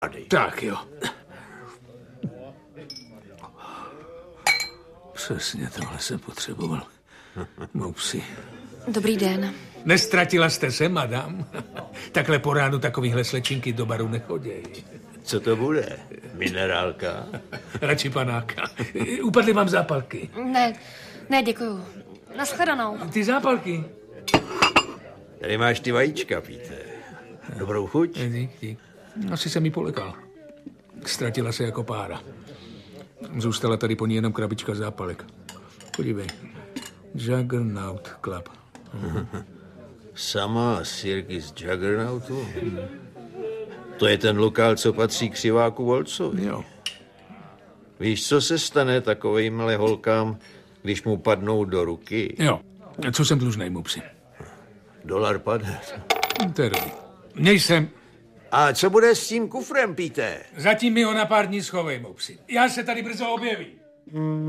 Tak jo. Přesně tohle jsem potřeboval. Moupsi. Dobrý den. Nestratila jste se, madam? Takhle po ránu takovýhle slečinky do baru nechodějí. Co to bude? Minerálka? Radši panáka. Upadly vám zápalky. Ne, děkuju. Naschledanou. Ty zápalky? Tady máš ty vajíčka, Píte. Dobrou chuť? Dík. Asi jsem jí polekal. Ztratila se jako pára. Zůstala tady po ní jenom krabička zápalek. Podívej. Juggernaut Club. Sama Circus Juggernautu? To je ten lokál, co patří křiváku Volcovi. Jo. Víš, co se stane takovejmhle holkám, když mu padnou do ruky? Jo. Co jsem dlužnej, Moupsi? $50. To je dobrý. Měj sem. A co bude s tím kufrem, Píte? Zatím mi ho na pár dní schovej, Moupsi. Já se tady brzo objevím.